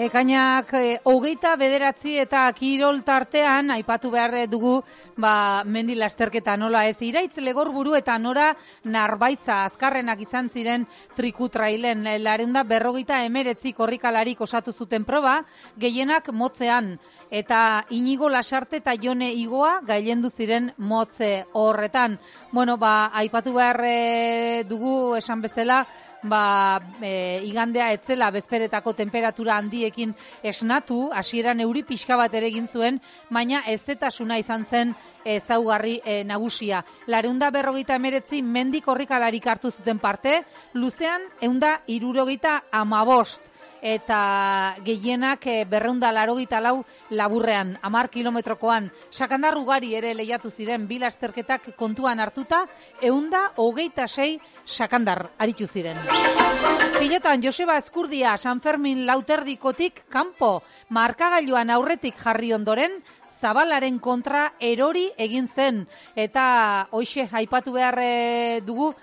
Ekainak 29 eta kirol tartean aipatu behar dugu mendi lasterketa nola ez. Iraitz Legorburu eta Nora Narbaitza azkarrenak izan ziren trikutrailen. 259 korrikalarik osatu zuten proba, gehienak motzean. Eta Inigo Lasarte eta Jone Igoa gailendu ziren motze horretan. Aipatu behar dugu esan bezala, igandea etzela bezperetako temperatura handiekin esnatu, hasieran euri pixka bat ere egin zuen, baina ezetasuna izan zen ezaugarri nagusia. 259 mendi korrikalarik hartu zuten parte, luzean 175 eta gehienak 284 laburrean, 10 kilometrokoan. Sakandar ugari ere lehiatu ziren, bi lasterketak kontuan hartuta, 126 sakandar aritu ziren. Pilotan Joseba Ezkurdia San Fermin Lauterdikotik kanpo, markagailuan aurretik jarri ondoren, Zabalaren kontra erori egin zen, eta hoxe aipatu behar dugu,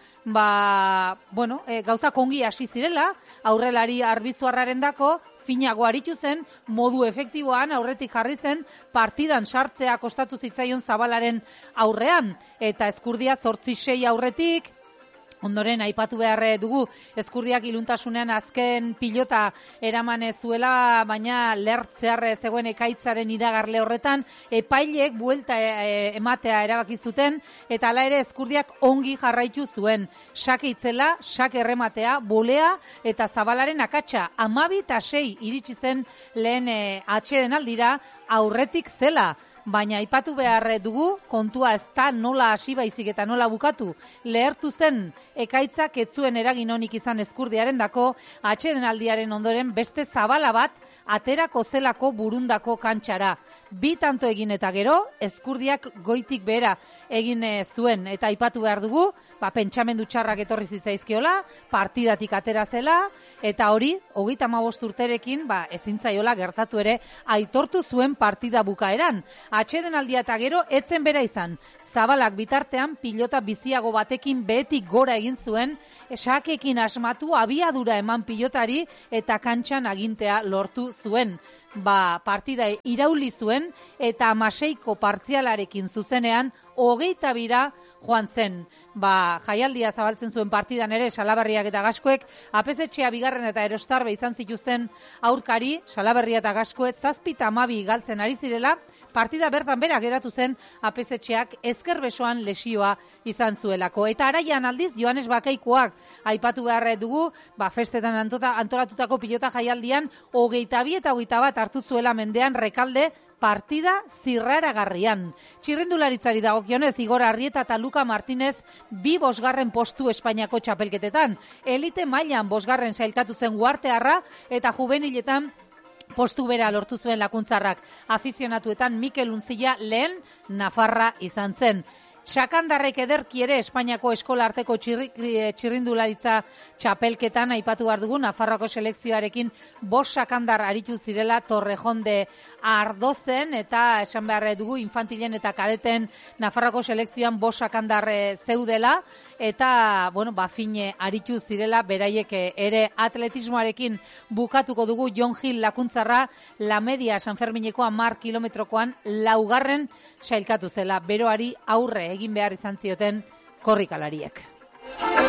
gauza kongi hasi zirela, aurrelari Arbizuarrarendako finago aritu zen, modu efektiboan aurretik jarri zen, partidan sartzea kostatu zitzaion Zabalaren aurrean, eta Ezkurdia 8-6 aurretik. Ondoren, aipatu behar dugu, Ezkurdiak iluntasunean azken pilota eraman zuela, baina lertzear zegoen ekaitzaren iragarle horretan, epailek buelta ematea erabaki zuten, eta hala ere Ezkurdiak ongi jarraitu zuen. Sake itzela, sake errematea, bolea eta Zabalaren akatsa. 12-6 iritsi zen lehen atxeden aldira aurretik zela. Baina aipatu behar dugu, kontua ez da nola hasi baizik eta nola bukatu. Lehertu zen ekaitzak ez zuen eragin onik izan Ezkurdiarendako, atsedenaldiaren ondoren beste Zabala bat aterako zelako burundako kantxara. 2 tanto egin eta gero, Ezkurdiak goitik behera egin zuen. Eta aipatu behar dugu, pentsamendu txarrak etorri zitzaizkiola, partidatik atera zela, eta hori, 35 urterekin, ezin zaiola gertatu ere, aitortu zuen partida bukaeran. Atsedenaldia eta gero, etzen bera izan. Zabalak bitartean pilota biziago batekin behetik gora egin zuen, sakekin asmatu abiadura eman pilotari eta kantxan agintea lortu zuen. Partida irauli zuen eta 16ko partzialarekin zuzenean 22 joan zen. Jaialdia zabaltzen zuen partidan ere Salaberriak eta Gaskoek, Apezetxea bigarren eta Erostarbe izan zituzten aurkari, Salaberria eta Gaskoek 7-12 galtzen ari zirela, partida bertan bera geratu zen Apezetxeak ezker besoan lesioa izan zuelako. Eta araian aldiz Joanes Bakaikoak aipatu behar dugu, festetan antolatutako pilota jaialdian 22 eta 21 hartu zuela mendean Rekalde, partida zirraragarrian. Txirrindularitzari dagokionez Igor Arrieta eta Luka Martinez 2 bosgarren postu Espainiako txapelketetan. Elite mailan 5. sailkatu zen Uartearra eta juveniletan postu bera lortu zuen lakuntzarrak. Afizionatuetan Mikel Unzilla lehen Nafarra izan zen. Sakandarrek ederki ere Espainiako eskola arteko txirrindularitza txapelketan aipatu behar dugu, Nafarroako selekzioarekin 5 sakandar aritu zirela Torrejon de Ardozen, eta esan behar dugu infantilen eta kadeten Nafarroako selekzioan 5 sakandar zeudela, eta fine aritu zirela beraiek ere. Atletismoarekin bukatuko dugu Jon Gil lakuntzarra La Media San Fermineko 10 kilometrokoan 4. sailkatu zela, beroari aurre egin behar izan zioten korrikalariek.